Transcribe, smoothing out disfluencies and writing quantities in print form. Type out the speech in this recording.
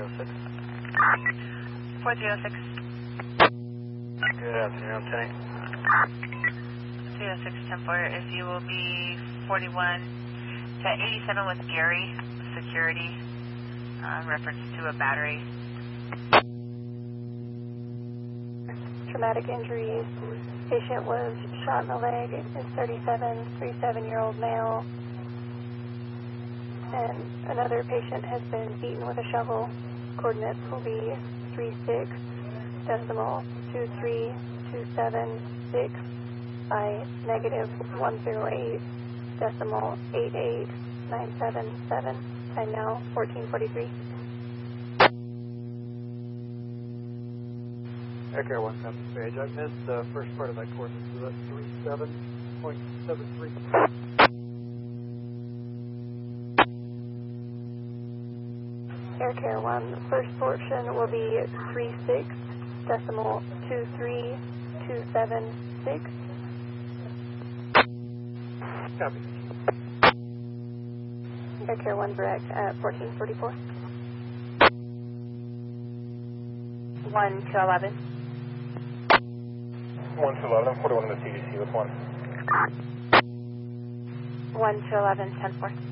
4306. 4306. Good afternoon, Lieutenant. 306 10-4, if you will be 41 to 87 with Gary, security, reference to a battery. Traumatic injuries. Patient was shot in the leg. Is 37-year-old male. And another patient has been beaten with a shovel. Coordinates will be 36.23276 by -108.88977. Time now 14:43. Air 17 page. I missed the first part of that coordinate. So that's 37.73. Air Care 1, first portion will be 36.23276. Copy. Air Care 1 direct at 14:44. 1 to 11. 1 to 11, 41 in the CDC with 1. 1 to 11, 10-4.